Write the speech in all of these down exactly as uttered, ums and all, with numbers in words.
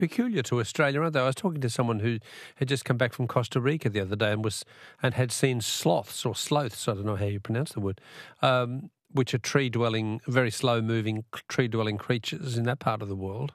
peculiar to Australia, aren't they? I was talking to someone who had just come back from Costa Rica the other day and was and had seen sloths or sloths, I don't know how you pronounce the word, um, which are tree-dwelling, very slow-moving tree-dwelling creatures in that part of the world.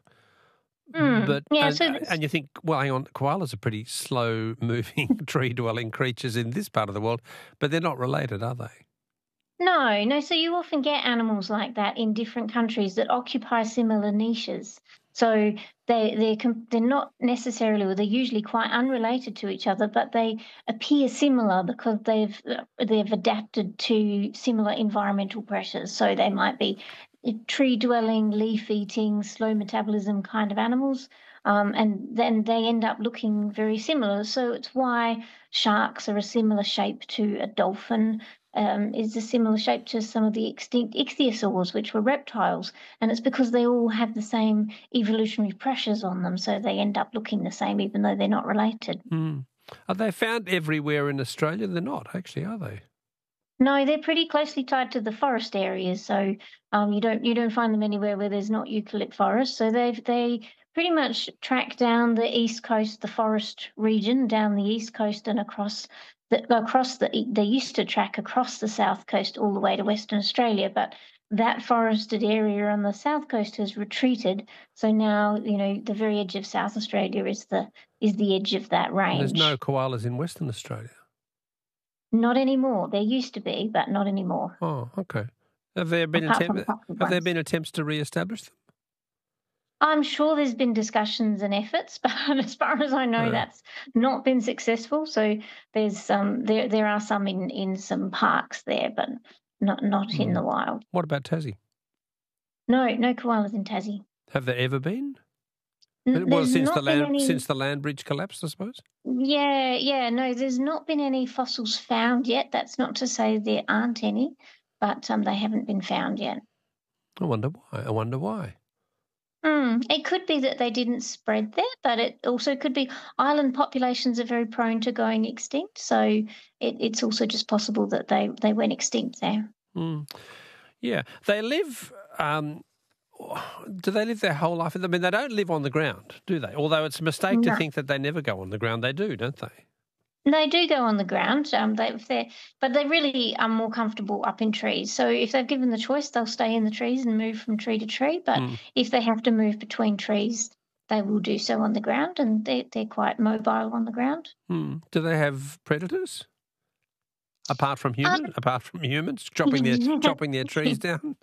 Mm, But yeah, and, so this, and you think, well, hang on, koalas are pretty slow-moving tree-dwelling creatures in this part of the world, but they're not related, are they? no, no. So you often get animals like that in different countries that occupy similar niches. So they they're com- they're not necessarily, or they're usually quite unrelated to each other, but they appear similar because they've uh, they've adapted to similar environmental pressures. So they might be tree dwelling, leaf eating, slow metabolism kind of animals. Um, and then they end up looking very similar. So it's why sharks are a similar shape to a dolphin, um, is a similar shape to some of the extinct ichthyosaurs, which were reptiles. And it's because they all have the same evolutionary pressures on them, so they end up looking the same, even though they're not related. Mm. Are they found everywhere in Australia? They're not, actually, are they? No, they're pretty closely tied to the forest areas, so um, you don't you don't find them anywhere where there's not eucalypt forest. So they they pretty much track down the east coast, the forest region, down the east coast and across the across the. They used to track across the south coast all the way to Western Australia, but that forested area on the south coast has retreated. So now you know the very edge of South Australia is the is the edge of that range. And there's no koalas in Western Australia. Not anymore. There used to be, but not anymore. Oh, okay. Have there been Apart attempt, from have there ones. been attempts to re-establish them? I'm sure there's been discussions and efforts, but as far as I know, Yeah. that's not been successful. So there's um there there are some in, in some parks there, but not not in the Mm. wild. What about Tassie? No, no koalas in Tassie. Have there ever been? N- Well, There's since the not been land any. since the land bridge collapsed, I suppose. Yeah, yeah, no, there's not been any fossils found yet. That's not to say there aren't any, but um they haven't been found yet. I wonder why. I wonder why. Mm, it could be that they didn't spread there, but it also could be island populations are very prone to going extinct. So it, it's also just possible that they, they went extinct there. Mm. Yeah, they live. Um, do they live their whole life? I mean, they don't live on the ground, do they? Although it's a mistake to No. think that they never go on the ground. They do, don't they? They do go on the ground, um, they, if they're, but they really are more comfortable up in trees. So if they're given the choice, they'll stay in the trees and move from tree to tree. But Mm. if they have to move between trees, they will do so on the ground, and they're, they're quite mobile on the ground. Mm. Do they have predators apart from human? Um, apart from humans chopping their chopping their trees down?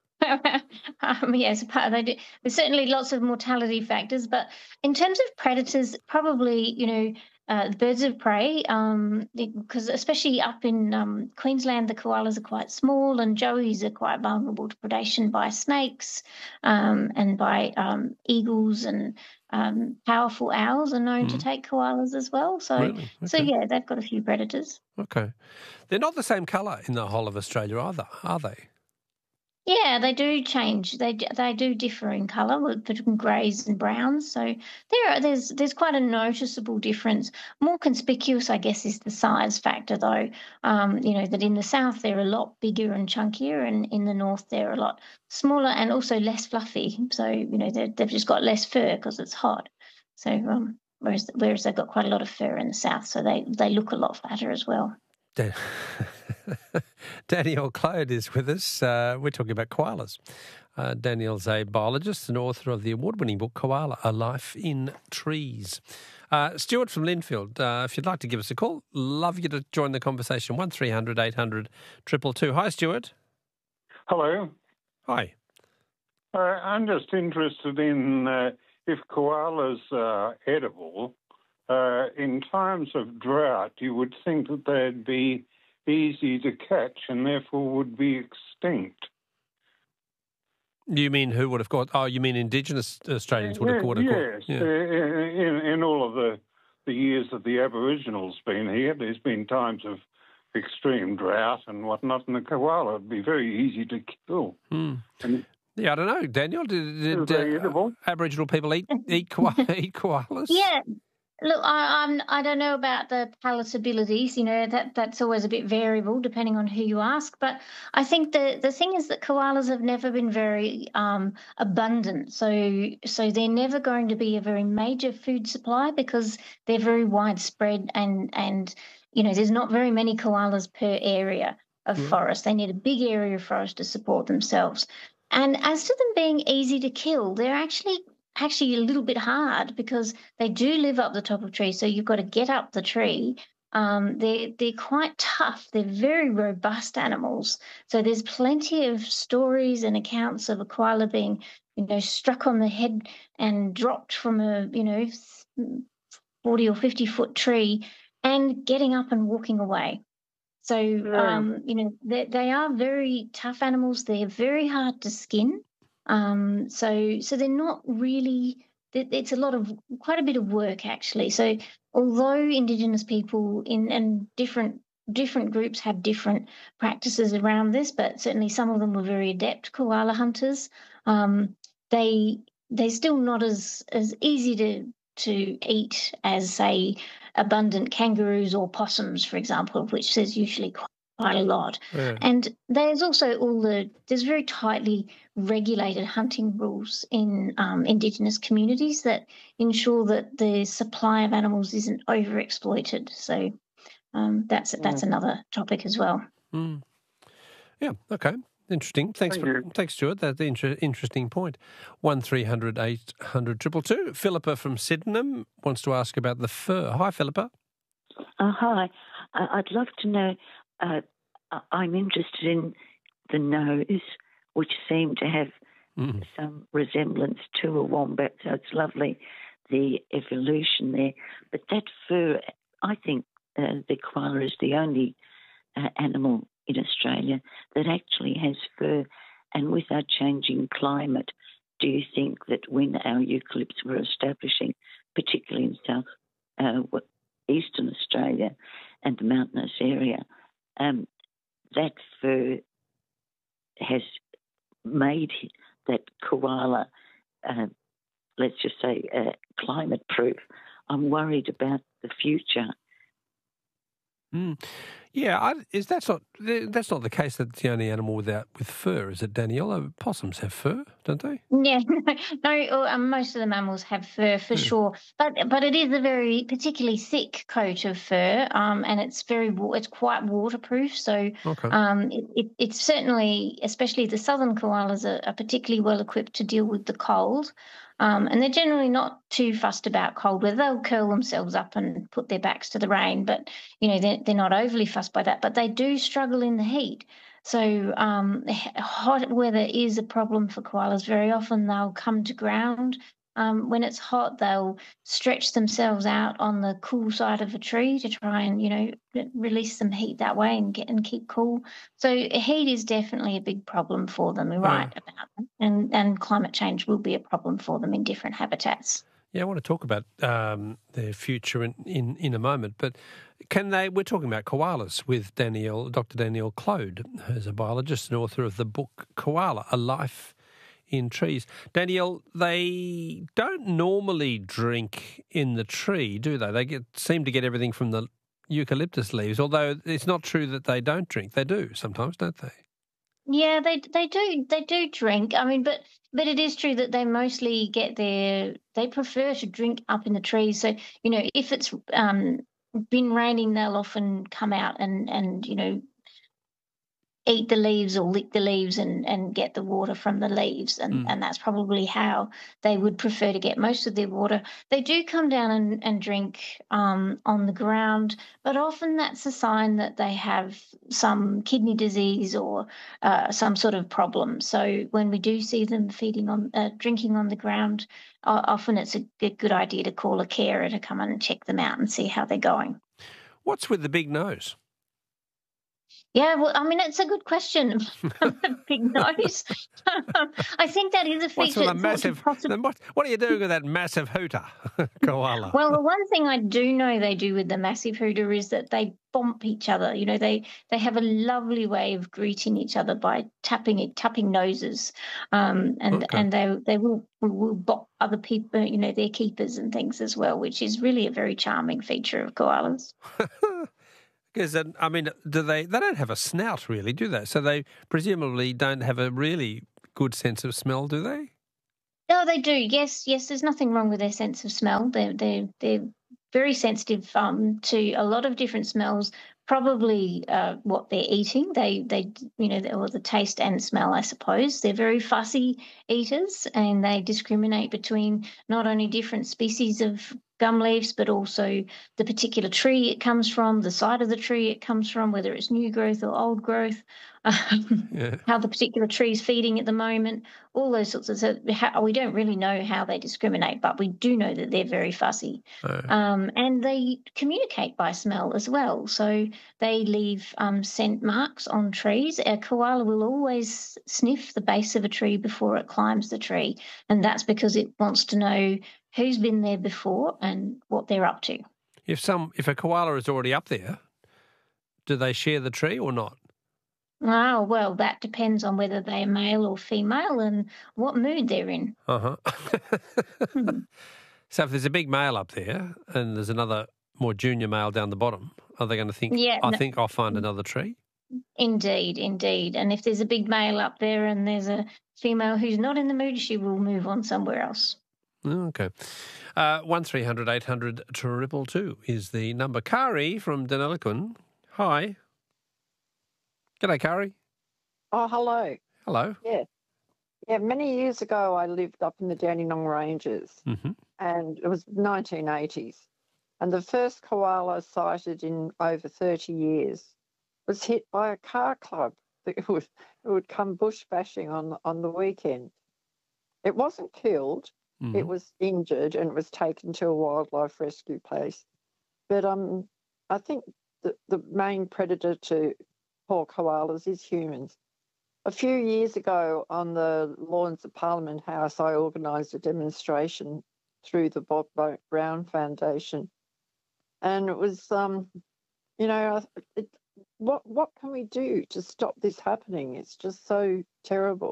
um, yes, part they do. There's certainly lots of mortality factors, but in terms of predators, probably you know uh, the birds of prey, um, because especially up in um, Queensland, the koalas are quite small, and joeys are quite vulnerable to predation by snakes um, and by um, eagles, and um, powerful owls are known to Mm. take koalas as well. So, Really? so Okay. yeah, they've got a few predators. Okay. They're not the same colour in the whole of Australia either, are they? Yeah, they do change. They d- they do differ in colour between greys and browns. So there are, there's there's quite a noticeable difference. More conspicuous, I guess, is the size factor, though. Um, you know that in the south they're a lot bigger and chunkier, and in the north they're a lot smaller and also less fluffy. So you know they they've just got less fur because it's hot. So um, whereas whereas they've got quite a lot of fur in the south, so they they look a lot fatter as well. Dan- Danielle Clode is with us. Uh, we're talking about koalas. Uh, Danielle's a biologist and author of the award-winning book Koala, A Life in Trees. Uh, Stuart from Linfield, uh, if you'd like to give us a call, love you to join the conversation. one three hundred eight hundred two two two. Hi, Stuart. Hello. Hi. Uh, I'm just interested in uh, if koalas are edible. Uh, in times of drought, you would think that they'd be easy to catch and therefore would be extinct. You mean who would have caught? Oh, you mean Indigenous Australians would have caught? Yes, Yeah. uh, in, in all of the, the years that the Aboriginals been here, there's been times of extreme drought and whatnot, and the koala would be very easy to kill. Hmm. And Yeah, I don't know. Daniel, did, is did they uh, edible? Aboriginal people eat eat, koala, eat koalas? Yeah, Look, I, I'm I don't know about the palatabilities. You know that that's always a bit variable depending on who you ask. But I think the the thing is that koalas have never been very um, abundant. So so they're never going to be a very major food supply because they're very widespread and and you know there's not very many koalas per area of Yeah. forest. They need a big area of forest to support themselves. And as to them being easy to kill, they're actually actually a little bit hard because they do live up the top of trees, so you've got to get up the tree. Um, they're they're quite tough. They're very robust animals. So there's plenty of stories and accounts of a koala being, you know, struck on the head and dropped from a, you know, forty or fifty foot tree and getting up and walking away. So, Yeah. um, you know, they, they are very tough animals. They're very hard to skin. Um, so, so they're not really. It's a lot of quite a bit of work actually. So, although Indigenous people in and different different groups have different practices around this, but certainly some of them were very adept koala hunters. Um, they they're still not as as easy to to eat as say abundant kangaroos or possums, for example, of which there's usually quite a lot. Yeah. And there's also all the there's very tightly regulated hunting rules in um, Indigenous communities that ensure that the supply of animals isn't overexploited. So um, that's that's another topic as well. Mm. Yeah. Okay. Interesting. Thanks, Thank for, you. thanks, Stuart. That's an inter- interesting point. One three hundred eight hundred two two two. Philippa from Sydenham wants to ask about the fur. Hi, Philippa. Uh, hi. I- I'd love to know. Uh, I- I'm interested in the nose, which seemed to have Mm. some resemblance to a wombat. So it's lovely, the evolution there. But that fur, I think uh, the koala is the only uh, animal in Australia that actually has fur. And with our changing climate, do you think that when our eucalypts were establishing, particularly in south uh, eastern Australia and the mountainous area, um, that fur has made that koala, uh, let's just say, uh, climate proof? I'm worried about the future. Mm. Yeah, I, is that's not that's not the case. That it's the only animal without with fur, is it, Danielle? Possums have fur, don't they? Yeah, no, no um, most of the mammals have fur for Yeah. sure, but but it is a very particularly thick coat of fur, um, and it's very wa- it's quite waterproof. So Okay. um, it, it, it's certainly, especially the southern koalas, are, are particularly well equipped to deal with the cold. Um, and they're generally not too fussed about cold weather. They'll curl themselves up and put their backs to the rain, but you know they're, they're not overly fussed by that. But they do struggle in the heat. So um, h- hot weather is a problem for koalas. Very often they'll come to ground. Um, when it's hot, they'll stretch themselves out on the cool side of a tree to try and, you know, re- release some heat that way and get and keep cool. So heat is definitely a big problem for them. You're right about them, and and climate change will be a problem for them in different habitats. Yeah, I want to talk about um, their future in, in, in a moment, but can they? We're talking about koalas with Danielle, Doctor Danielle Clode, who's a biologist and author of the book Koala: A Life in Trees. Danielle, they don't normally drink in the tree, do they? They get seem to get everything from the eucalyptus leaves, although it's not true that they don't drink. They do sometimes, don't they? Yeah, they they do they do drink. I mean, but but it is true that they mostly get their they prefer to drink up in the trees. So you know, if it's um been raining, they'll often come out and and you know eat the leaves or lick the leaves and, and get the water from the leaves. And, Mm. and that's probably how they would prefer to get most of their water. They do come down and, and drink um, on the ground, but often that's a sign that they have some kidney disease or uh, some sort of problem. So when we do see them feeding on, uh, drinking on the ground, uh, often it's a, a good idea to call a carer to come and check them out and see how they're going. What's with the big nose? Yeah, well, I mean, it's a good question. Big nose. I think that is a What's feature. with a massive? Possibly... What, what are you doing with that massive hooter, koala? Well, the one thing I do know they do with the massive hooter is that they bump each other. You know, they they have a lovely way of greeting each other by tapping it, tapping noses, um, and Okay. and they they will will bop other people, you know, their keepers and things as well, which is really a very charming feature of koalas. Because, I mean, do they, they don't have a snout really, do they? So they presumably don't have a really good sense of smell, do they? No, they do. Yes, yes. There's nothing wrong with their sense of smell. They're they're they're very sensitive um, to a lot of different smells. Probably uh, what they're eating. They they you know or the taste and smell. I suppose they're very fussy eaters, and they discriminate between not only different species of gum leaves, but also the particular tree it comes from, the side of the tree it comes from, whether it's new growth or old growth, um, Yeah. how the particular tree is feeding at the moment, all those sorts of. So how, we don't really know how they discriminate, but we do know that they're very fussy, Oh. um, and they communicate by smell as well. So they leave um, scent marks on trees. A koala will always sniff the base of a tree before it climbs the tree, and that's because it wants to know who's been there before and what they're up to. If some, if a koala is already up there, do they share the tree or not? Oh, well, that depends on whether they're male or female and what mood they're in. Uh-huh. Hmm. So if there's a big male up there and there's another more junior male down the bottom, are they going to think, Yeah, I no- think I'll find another tree? Indeed, indeed. And if there's a big male up there and there's a female who's not in the mood, she will move on somewhere else. Oh, okay. Uh, one three hundred eight hundred triple two is the number. Kari from Deniliquin. Hi. G'day, Kari. Oh, hello. Hello. Yeah. Yeah, many years ago I lived up in the Dandenong Ranges Mm-hmm. and it was nineteen eighties. And the first koala sighted in over thirty years was hit by a car club. It would, it would come bush bashing on, on the weekend. It wasn't killed. Mm-hmm. It was injured and was taken to a wildlife rescue place. But um, I think the, the main predator to poor koalas is humans. A few years ago on the lawns of Parliament House, I organised a demonstration through the Bob Brown Foundation. And it was, um, you know, it, what what can we do to stop this happening? It's just so terrible.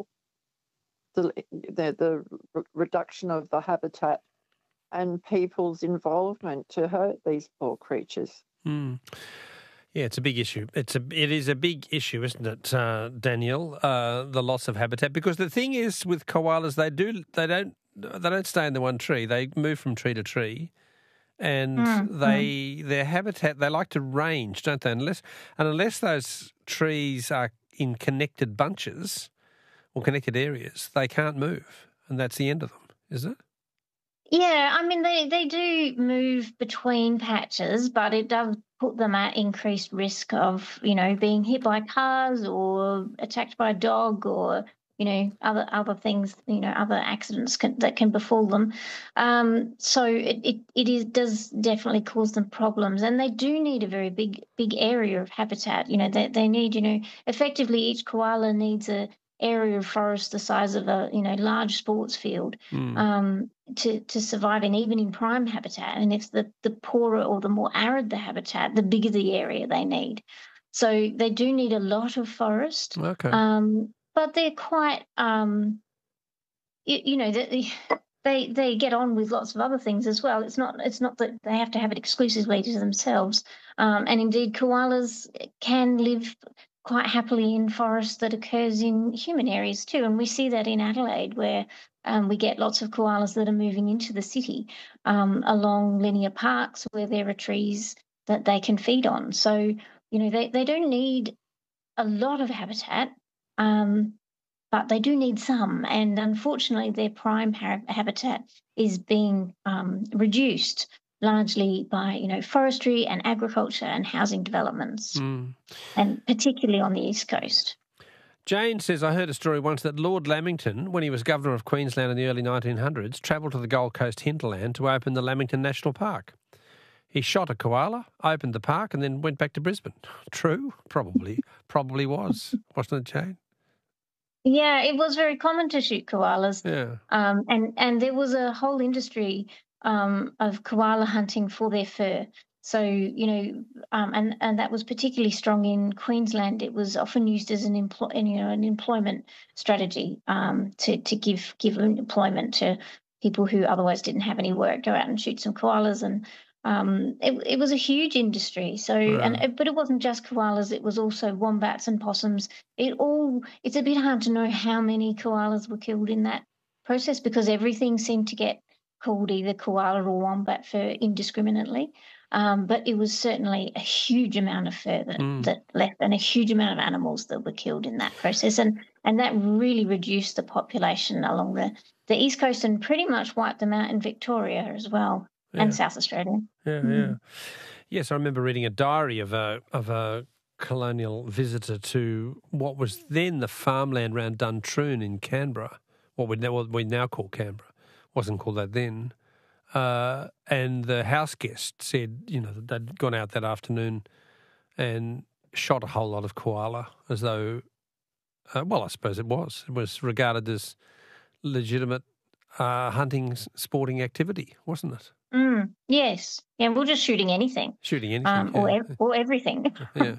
The, the, the re- reduction of the habitat and people's involvement to hurt these poor creatures. Mm. Yeah, it's a big issue. It's a it is a big issue, isn't it, uh, Danielle? Uh, the loss of habitat, because the thing is with koalas, they do they don't they don't stay in the one tree. They move from tree to tree, and Mm, they their habitat they like to range, don't they? Unless and unless those trees are in connected bunches or connected areas, they can't move, and that's the end of them, isn't it? Yeah, I mean, they, they do move between patches, but it does put them at increased risk of, you know, being hit by cars or attacked by a dog or, you know, other other things, you know, other accidents can, that can befall them. Um, so it, it, it is does definitely cause them problems. And they do need a very big, big area of habitat. You know, they, they need, you know, effectively each koala needs a area of forest the size of a, you know, large sports field. Mm. Um, to, to survive, and even in prime habitat. And if the, the poorer or the more arid the habitat, the bigger the area they need. So they do need a lot of forest, Okay. um, but they're quite, um, you, you know, they, they they get on with lots of other things as well. It's not it's not that they have to have it exclusively to themselves. Um, and indeed, koalas can live quite happily in forest that occurs in human areas too. And we see that in Adelaide, where um, we get lots of koalas that are moving into the city um, along linear parks where there are trees that they can feed on. So, you know, they, they don't need a lot of habitat, um, but they do need some. And unfortunately, their prime ha- habitat is being um, reduced largely by, you know, forestry and agriculture and housing developments, Mm. and particularly on the East Coast. Jane says, I heard a story once that Lord Lamington, when he was Governor of Queensland in the early nineteen hundreds, travelled to the Gold Coast hinterland to open the Lamington National Park. he shot a koala, opened the park, and then went back to Brisbane. True? Probably. Probably was. Wasn't it, Jane? Yeah, it was very common to shoot koalas. Yeah. Um, and, and there was a whole industry um, of koala hunting for their fur. So, you know, um, and, and that was particularly strong in Queensland. It was often used as an employ, you know, an employment strategy um, to, to give give employment to people who otherwise didn't have any work. Go out and shoot some koalas, and um, it, it was a huge industry. So, Right. and it, but it wasn't just koalas; it was also wombats and possums. It all. It's a bit hard to know how many koalas were killed in that process because everything seemed to get called either koala or wombat fur indiscriminately. Um, but it was certainly a huge amount of fur that, Mm. that left and a huge amount of animals that were killed in that process. And and that really reduced the population along the, the East Coast and pretty much wiped them out in Victoria as well Yeah. and South Australia. Yeah, Mm. yeah. Yes, I remember reading a diary of a of a colonial visitor to what was then the farmland around Duntroon in Canberra, what we now, what we now call Canberra. Wasn't called that then. Uh, and the house guest said, you know, that they'd gone out that afternoon and shot a whole lot of koala as though, uh, well, I suppose it was. It was regarded as legitimate uh, hunting, s- sporting activity, wasn't it? Mm, yes. Yeah, we're just shooting anything. Shooting anything. Um, or, yeah. ev- or everything Yeah.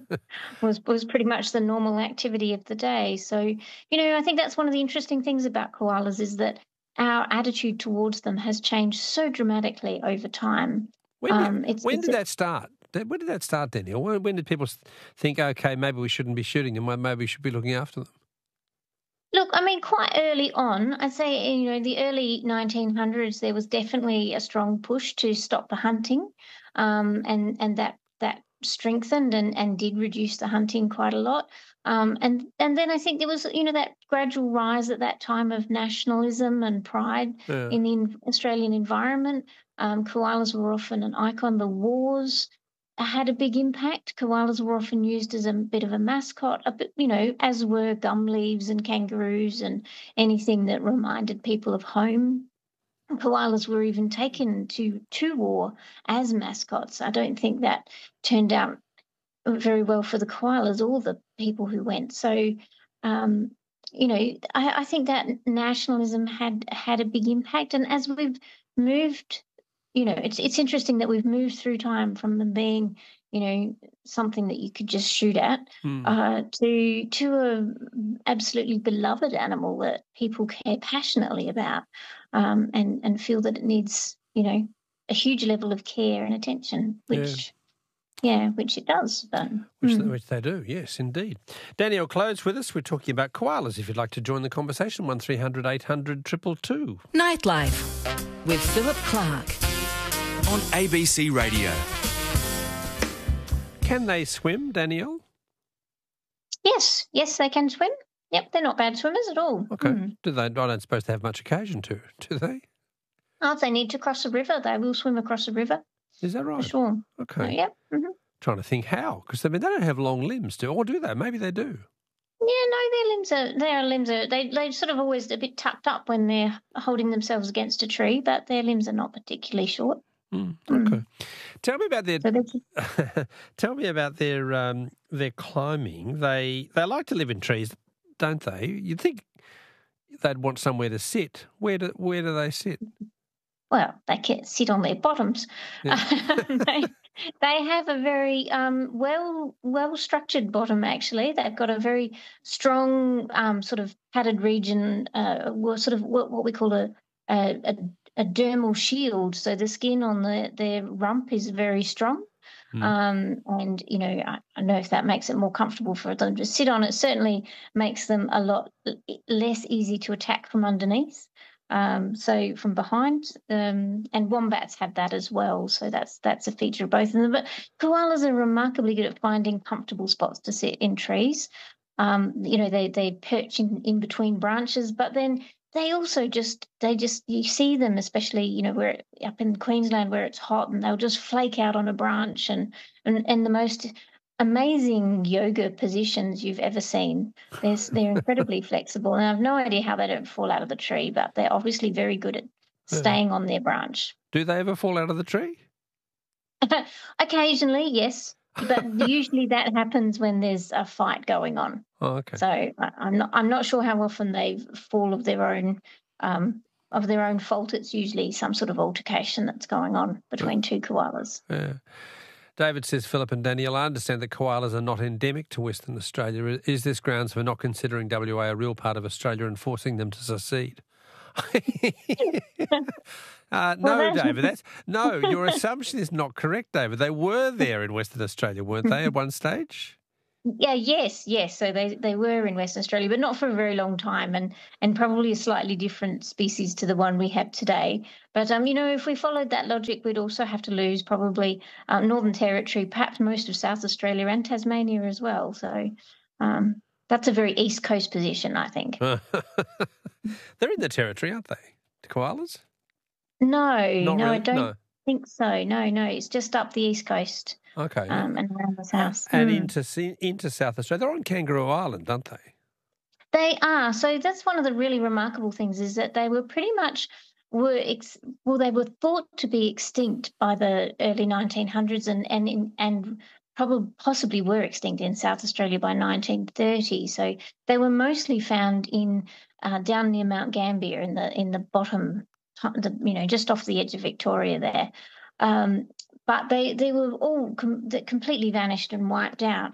was was pretty much the normal activity of the day. So, you know, I think that's one of the interesting things about koalas is that our attitude towards them has changed so dramatically over time. When did, Um, it's, when it's did a- that start? That- When did that start, Daniel? When, when did people s- think, okay, maybe we shouldn't be shooting them, maybe we should be looking after them? Look, I mean, quite early on, I'd say, you know, the early nineteen hundreds, there was definitely a strong push to stop the hunting, um, and and that that strengthened and, and did reduce the hunting quite a lot. Um, and and then I think there was, you know, that gradual rise at that time of nationalism and pride Yeah. in the in- Australian environment. Um, koalas were often an icon. The wars had a big impact. Koalas were often used as a bit of a mascot, a bit, you know, as were gum leaves and kangaroos and anything that reminded people of home. Koalas were even taken to to war as mascots. I don't think that turned out very well for the koalas or the people who went. So, um, you know, I, I think that nationalism had had a big impact. And as we've moved, you know, it's it's interesting that we've moved through time from them being, you know, something that you could just shoot at Hmm. uh, to to a absolutely beloved animal that people care passionately about, um, and and feel that it needs, you know, a huge level of care and attention, Yeah. which yeah, which it does. But, Which, mm. they, which they do, yes, indeed. Danielle Close with us. We're talking about koalas. If you'd like to join the conversation, one three hundred eight hundred two two two. Nightlife with Philip Clark. On A B C Radio. Can they swim, Danielle? Yes, yes, they can swim. Yep, they're not bad swimmers at all. Okay. Mm. Do they? I don't suppose they have much occasion to, do they? Oh, if they need to cross a river, they will swim across a river Is that for right? sure. Okay. Oh, yep. hmm Trying to think how, because I mean, they don't have long limbs, do or do they? Maybe they do. Yeah, no, their limbs are their limbs are they they sort of always a bit tucked up when they're holding themselves against a tree, but their limbs are not particularly short. Mm, Mm. okay. Tell me about their. So they're Tell me about their um, their climbing. They they like to live in trees, don't they? You'd think they'd want somewhere to sit. Where do where do they sit? well, they can sit on their bottoms. Yeah. they, they have a very um, well well structured bottom. Actually, they've got a very strong um, sort of padded region, uh, well, sort of what, what we call a, a a a dermal shield. So the skin on the their rump is very strong. Mm. Um, and you know, I, I know if that makes it more comfortable for them to sit on, it certainly makes them a lot l- less easy to attack from underneath. Um, so from behind, um, and wombats have that as well. So that's that's a feature of both of them. But koalas are remarkably good at finding comfortable spots to sit in trees. Um, you know, they they perch in, in between branches, but then they also just they just you see them, especially you know where up in Queensland where it's hot, and they'll just flake out on a branch and and, and the most amazing yoga positions you've ever seen. They're, they're incredibly flexible, and I've no idea how they don't fall out of the tree, but they're obviously very good at Yeah. staying on their branch. Do they ever fall out of the tree? Occasionally, yes, but usually that happens when there's a fight going on. Oh, okay. So I, I'm not I'm not sure how often they fall of their own um, of their own fault. It's usually some sort of altercation that's going on between two koalas. Yeah. David says, Philip and Danielle, I understand that koalas are not endemic to Western Australia. Is this grounds for not considering W A a real part of Australia and forcing them to secede? uh, no, Well, that- David, that's no. Your assumption is not correct, David. They were there in Western Australia, weren't they, at one stage? Yeah, yes, yes. So they, they were in Western Australia, but not for a very long time, and and probably a slightly different species to the one we have today. But um, you know, if we followed that logic, we'd also have to lose probably uh, Northern Territory, perhaps most of South Australia and Tasmania as well. So um, that's a very East Coast position, I think. They're in the territory, aren't they? The koalas? No, Not no, I really? don't No. think so. No, no, it's just up the East Coast Okay. um, and around the south. and Mm. into Se- into South Australia. They're on Kangaroo Island, aren't they? They are. So that's one of the really remarkable things is that they were pretty much were ex- well, they were thought to be extinct by the early nineteen hundreds and and in, and probably possibly were extinct in South Australia by nineteen thirty. So they were mostly found in uh, down near Mount Gambier in the in the bottom, the, you know, just off the edge of Victoria there. Um, but they they were all com- that completely vanished and wiped out.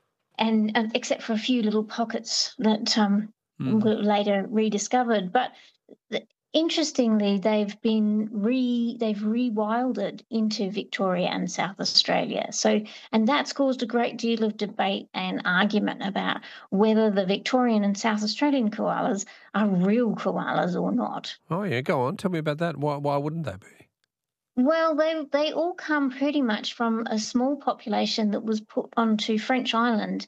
And uh, except for a few little pockets that um, Mm. were later rediscovered. But th- interestingly, they've been re they've rewilded into Victoria and South Australia. So, and that's caused a great deal of debate and argument about whether the Victorian and South Australian koalas are real koalas or not. Oh, yeah, go on. Tell me about that. Why, why wouldn't they be? Well, they they all come pretty much from a small population that was put onto French Island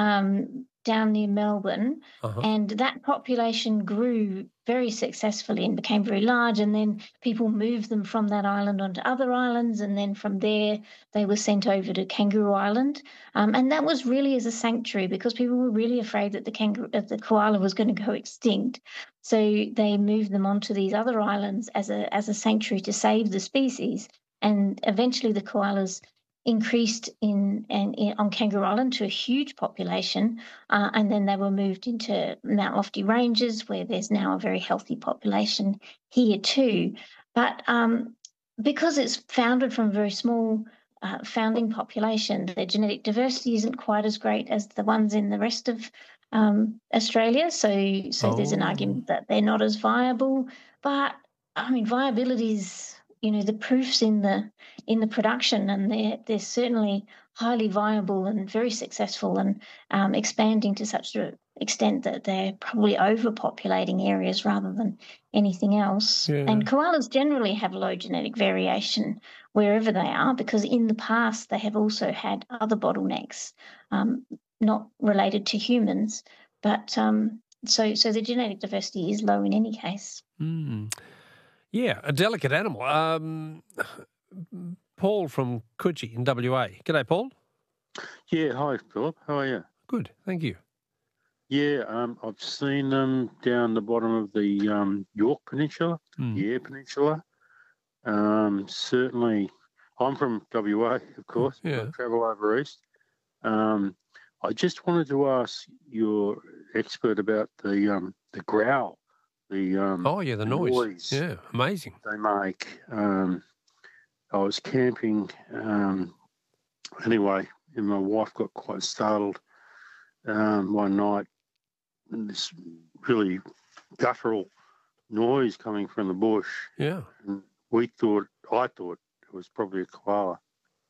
um, down near Melbourne, Uh-huh. and that population grew very successfully and became very large. And then people moved them from that island onto other islands, and then from there they were sent over to Kangaroo Island, um, and that was really as a sanctuary because people were really afraid that the kangaroo, uh, the koala was going to go extinct. So they moved them onto these other islands as a as a sanctuary to save the species. And eventually the koalas increased in, in, in on Kangaroo Island to a huge population, uh, and then they were moved into Mount Lofty Ranges, where there's now a very healthy population here too. But um, because it's founded from a very small uh, founding population, their genetic diversity isn't quite as great as the ones in the rest of um, Australia. So, so there's an Oh. argument that they're not as viable. But I mean, viability is, you know, the proof's in the in the production, and they're they're certainly highly viable and very successful, and um, expanding to such an extent that they're probably overpopulating areas rather than anything else. Yeah. And koalas generally have low genetic variation wherever they are, because in the past they have also had other bottlenecks, um, not related to humans, but um, so so the genetic diversity is low in any case. Mm. Yeah, a delicate animal. Um, Paul from Coogee in W A. G'day, Paul. Yeah, hi, Philip. How are you? Good, thank you. Yeah, um, I've seen them down the bottom of the um, York Peninsula, Mm. the Eyre Peninsula. Um, certainly, I'm from W A, of course. Yeah. I travel over east. Um, I just wanted to ask your expert about the um, the growl, the um, Oh, yeah, the the noise. noise. Yeah, amazing. they make. Um, I was camping um, anyway, and my wife got quite startled um, one night. And this really guttural noise coming from the bush. Yeah. And we thought, I thought it was probably a koala.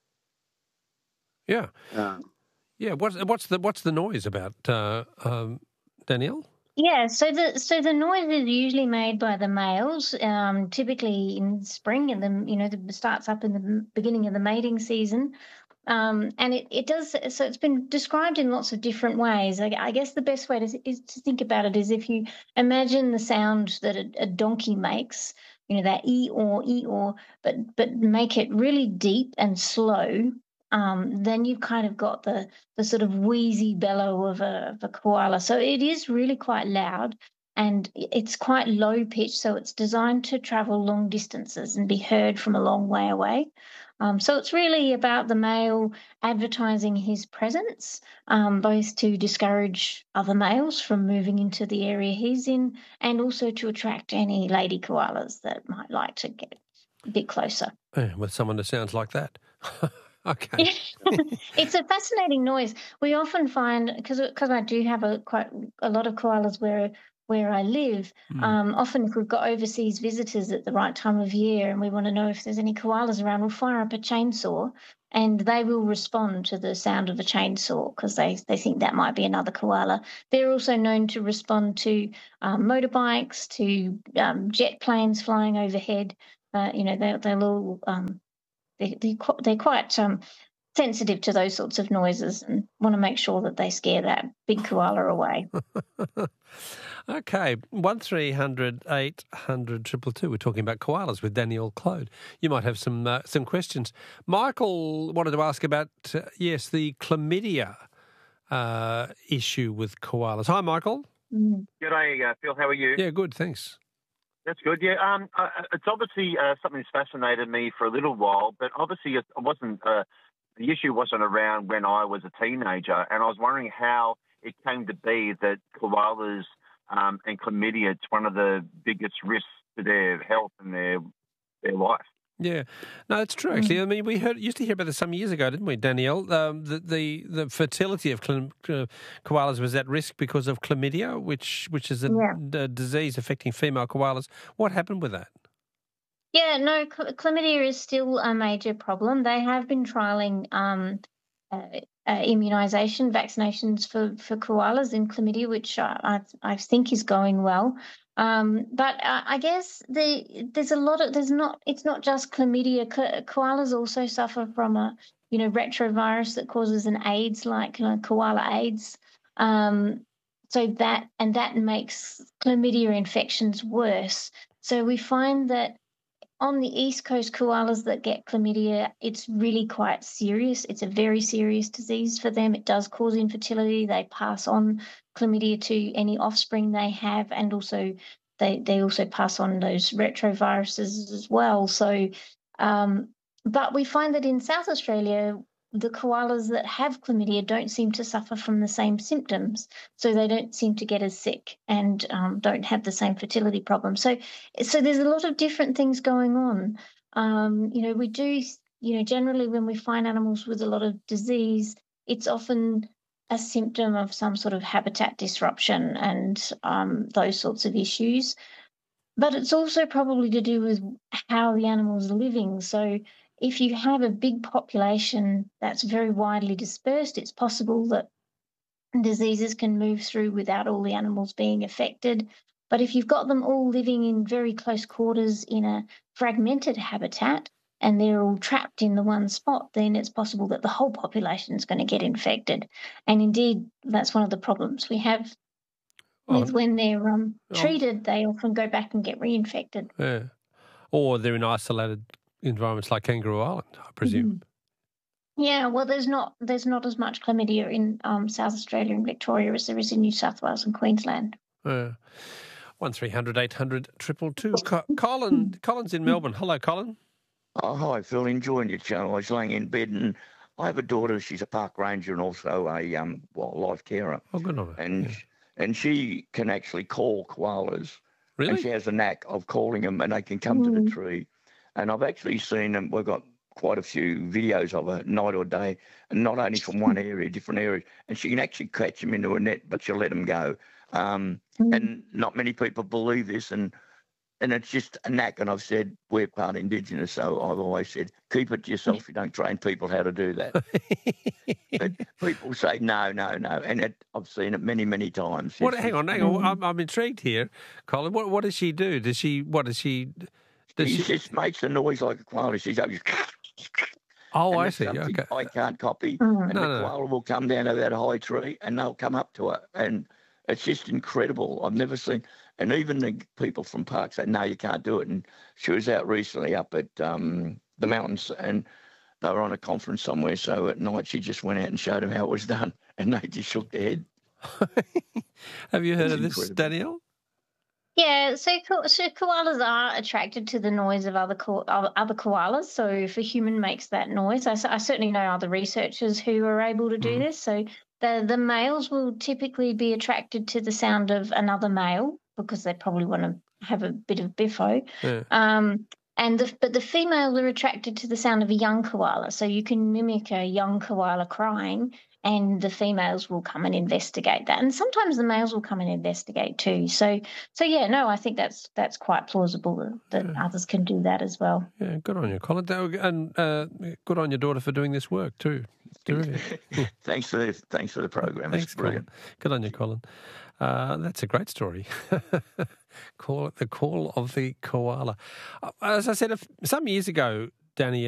Yeah. Um, Yeah, what's, what's, the, what's the noise about, uh, um, Danielle? Yeah, so the so the noise is usually made by the males, um, typically in spring, and then you know the starts up in the beginning of the mating season, um, and it, it does. So it's been described in lots of different ways. I, I guess the best way to is to think about it is if you imagine the sound that a, a donkey makes, you know, that e or e or, but but make it really deep and slow. Um, then you've kind of got the the sort of wheezy bellow of a, of a koala. So it is really quite loud, and it's quite low pitch, so it's designed to travel long distances and be heard from a long way away. Um, so it's really about the male advertising his presence, um, both to discourage other males from moving into the area he's in, and also to attract any lady koalas that might like to get a bit closer. Yeah, with someone that sounds like that. Okay. It's a fascinating noise. We often find, because because I do have a quite a lot of koalas where where I live, Mm. um, often if we've got overseas visitors at the right time of year and we want to know if there's any koalas around, we'll fire up a chainsaw and they will respond to the sound of a chainsaw because they, they think that might be another koala. They're also known to respond to um, motorbikes, to um, jet planes flying overhead. Uh, you know, they, they'll all... Um, They, they, they're quite um, sensitive to those sorts of noises and want to make sure that they scare that big koala away. Okay, one three hundred eight hundred two two. We're talking about koalas with Danielle Clode. You might have some uh, some questions. Michael wanted to ask about, uh, yes, the chlamydia uh, issue with koalas. Hi, Michael. Mm. G'day, uh, Phil. How are you? Yeah, good, thanks. That's good. Yeah, um, uh, it's obviously uh, something that's fascinated me for a little while, but obviously it wasn't. Uh, the issue wasn't around when I was a teenager, and I was wondering how it came to be that koalas um, and chlamydia, it's one of the biggest risks to their health and their their life. Yeah, no, it's true. Actually, I mean, we heard used to hear about this some years ago, didn't we, Danielle? Um, the, the the fertility of cl- uh, koalas was at risk because of chlamydia, which which is a, Yeah. a disease affecting female koalas. What happened with that? Yeah, no, ch- chlamydia is still a major problem. They have been trialling um, uh, uh, immunisation, vaccinations for, for koalas in chlamydia, which I, I, I think is going well. Um, but uh, I guess the there's a lot of there's not it's not just chlamydia. Ko- koalas also suffer from a you know retrovirus that causes an AIDS like you know, koala AIDS. Um, so that and that makes chlamydia infections worse. So we find that on the East Coast, koalas that get chlamydia, it's really quite serious. It's a very serious disease for them. It does cause infertility. They pass on chlamydia to any offspring they have, and also they, they also pass on those retroviruses as well. So, um, but we find that in South Australia, the koalas that have chlamydia don't seem to suffer from the same symptoms, so they don't seem to get as sick and um, don't have the same fertility problems. So, so there's a lot of different things going on. Um, you know, we do, you know, generally when we find animals with a lot of disease, it's often a symptom of some sort of habitat disruption and um, those sorts of issues. But it's also probably to do with how the animals are living. So if you have a big population that's very widely dispersed, it's possible that diseases can move through without all the animals being affected. But if you've got them all living in very close quarters in a fragmented habitat and they're all trapped in the one spot, then it's possible that the whole population is going to get infected. And indeed, that's one of the problems we have Oh. with when they're um, Oh. treated, they often go back and get reinfected. Yeah, or they're in isolated environments like Kangaroo Island, I presume. Yeah, well, there's not there's not as much chlamydia in um, South Australia and Victoria as there is in New South Wales and Queensland. Yeah. One three hundred eight hundred triple two. Co- Colin, Colin's in Melbourne. Hello, Colin. Oh, hi, Phil. Enjoying your channel. I was laying in bed and I have a daughter. She's a park ranger and also a um, wildlife carer. Oh, good on her. And Yeah. and she can actually call koalas. Really? And she has a knack of calling them and they can come to the Mm. tree. And I've actually seen them. We've got quite a few videos of her, night or day, and not only from one area, different areas. And she can actually catch them into a net, but she'll let them go. Um, Mm. and not many people believe this. And and it's just a knack. And I've said we're part Indigenous, so I've always said keep it to yourself. You don't train people how to do that. But people say no, no, no, and it, I've seen it many, many times. What? It's Hang on, just- hang on. I'm, I'm intrigued here, Colin. What What does she do? Does she? What does she? Does She she? just makes a noise like a koala. She's like, Oh, and I it's see. something Okay. I can't copy. Mm. And No, the no, no. koala will come down to that high tree and they'll come up to it. And it's just incredible. I've never seen, and even the people from parks say, no, you can't do it. And she was out recently up at um, the mountains and they were on a conference somewhere. So at night she just went out and showed them how it was done. And they just shook their head. Have you heard It's of this, incredible. Danielle? Yeah, so, ko- so koalas are attracted to the noise of other ko- of other koalas. So if a human makes that noise, I, s- I certainly know other researchers who are able to do Mhm. this. So the the males will typically be attracted to the sound of another male because they probably want to have a bit of biffo. Yeah. Um, and the, but the females are attracted to the sound of a young koala. So you can mimic a young koala crying, and the females will come and investigate that. And sometimes the males will come and investigate too. So, so yeah, no, I think that's that's quite plausible that, that Yeah. others can do that as well. Yeah, good on you, Colin. And uh, good on your daughter for doing this work too. Terrific. thanks for the, thanks for the program. Thanks, It's brilliant. Colin. Good on you, Colin. Uh, that's a great story. Call it the call of the koala. Uh, As I said, a f- some years ago, Danny,